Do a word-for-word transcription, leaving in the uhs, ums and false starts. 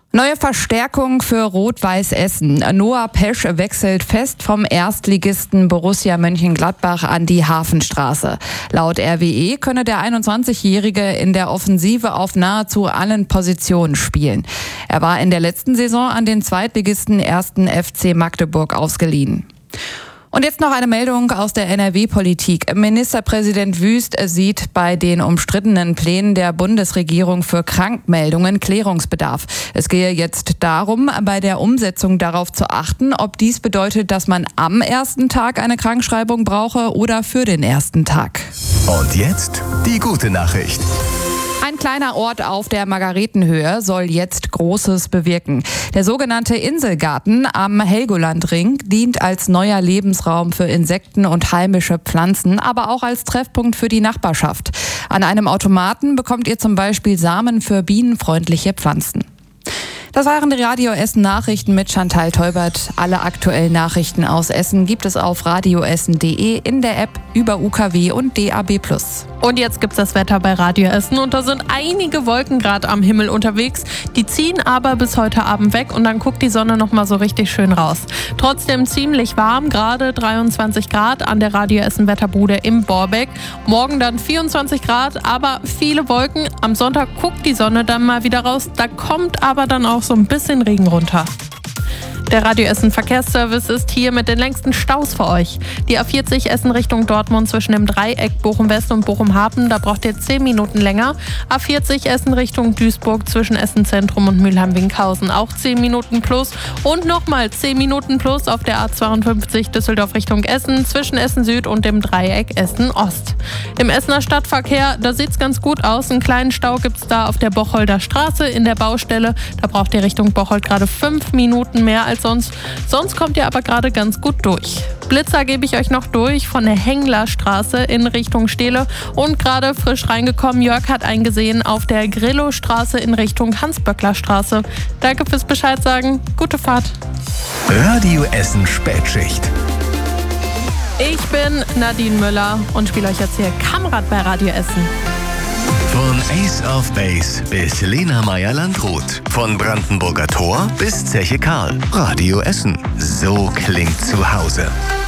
Neue Verstärkung für Rot-Weiß Essen. Noah Pesch wechselt fest vom Erstligisten Borussia Mönchengladbach an die Hafenstraße. Laut R W E könne der einundzwanzigjährige in der Offensive auf nahezu allen Positionen spielen. Er war in der letzten Saison an den Zweitligisten ersten F C Magdeburg ausgeliehen. Und jetzt noch eine Meldung aus der N R W-Politik. Ministerpräsident Wüst sieht bei den umstrittenen Plänen der Bundesregierung für Krankmeldungen Klärungsbedarf. Es gehe jetzt darum, bei der Umsetzung darauf zu achten, ob dies bedeutet, dass man am ersten Tag eine Krankschreibung brauche oder für den ersten Tag. Und jetzt die gute Nachricht. Ein kleiner Ort auf der Margaretenhöhe soll jetzt Großes bewirken. Der sogenannte Inselgarten am Helgolandring dient als neuer Lebensraum für Insekten und heimische Pflanzen, aber auch als Treffpunkt für die Nachbarschaft. An einem Automaten bekommt ihr zum Beispiel Samen für bienenfreundliche Pflanzen. Das waren die Radio Essen Nachrichten mit Chantal Teubert. Alle aktuellen Nachrichten aus Essen gibt es auf radioessen punkt de, in der App, über U K W und D A B plus. Und jetzt gibt's das Wetter bei Radio Essen und da sind einige Wolken gerade am Himmel unterwegs. Die ziehen aber bis heute Abend weg und dann guckt die Sonne nochmal so richtig schön raus. Trotzdem ziemlich warm, gerade dreiundzwanzig Grad an der Radio Essen Wetterbude im Borbeck. Morgen dann vierundzwanzig Grad, aber viele Wolken. Am Sonntag guckt die Sonne dann mal wieder raus. Da kommt aber dann auch so ein bisschen Regen runter. Der Radio Essen Verkehrsservice ist hier mit den längsten Staus für euch. Die A vierzig Essen Richtung Dortmund zwischen dem Dreieck Bochum-West und Bochum-Hafen, da braucht ihr zehn Minuten länger. A vierzig Essen Richtung Duisburg zwischen Essen Zentrum und Mülheim-Winkhausen auch zehn Minuten plus. Und nochmal zehn Minuten plus auf der A zweiundfünfzig Düsseldorf Richtung Essen zwischen Essen Süd und dem Dreieck Essen Ost. Im Essener Stadtverkehr, da sieht's ganz gut aus. Einen kleinen Stau gibt's da auf der Bocholder Straße in der Baustelle. Da braucht ihr Richtung Bocholt gerade fünf Minuten mehr als sonst. Sonst kommt ihr aber gerade ganz gut durch. Blitzer gebe ich euch noch durch von der Henglerstraße in Richtung Steele. Und gerade frisch reingekommen, Jörg hat einen gesehen auf der Grillo-Straße in Richtung Hans-Böckler-Straße. Danke fürs Bescheid sagen. Gute Fahrt. Radio Essen Spätschicht. Ich bin Nadine Müller und spiele euch jetzt hier Kamerad bei Radio Essen. Von Ace of Base bis Lena Meyer-Landrut. Von Brandenburger Tor bis Zeche Karl. Radio Essen. So klingt zu Hause.